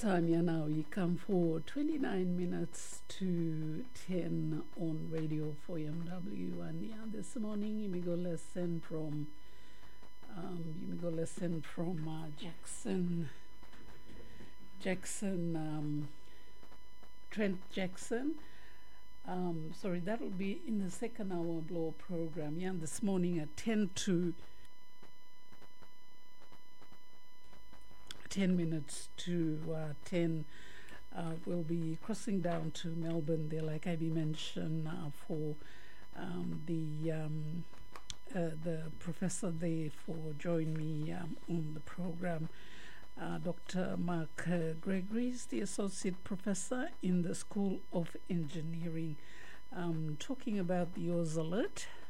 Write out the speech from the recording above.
Time here now, you come for 29 minutes to 10 on radio for MW. And yeah, this morning you may go lesson from Trent Jackson. Sorry, that'll be in the second hour blow program. Yeah, this morning at 10 minutes to 10. We'll be crossing down to Melbourne there, like Ivy mentioned, for the professor there for join me on the program. Dr. Mark Gregory is the associate professor in the School of Engineering, talking about the Oz Alert.